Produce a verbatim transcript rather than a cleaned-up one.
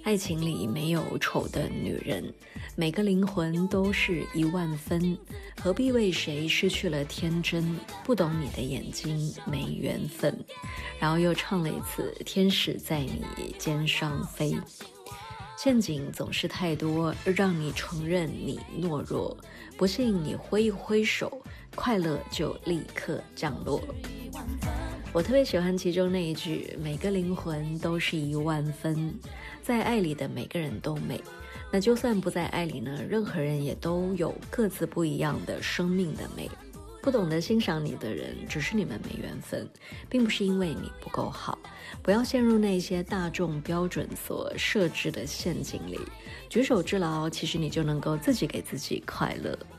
爱情里没有丑的女人，每个灵魂都是一万分，何必为谁失去了天真？不懂你的眼睛没缘分。然后又唱了一次天使在你肩上飞。陷阱总是太多，让你承认你懦弱，不信你挥一挥手，快乐就立刻降落。我特别喜欢其中那一句，每个灵魂都是一万分，在爱里的每个人都美。那就算不在爱里呢，任何人也都有各自不一样的生命的美。不懂得欣赏你的人，只是你们没缘分，并不是因为你不够好。不要陷入那些大众标准所设置的陷阱里，举手之劳，其实你就能够自己给自己快乐。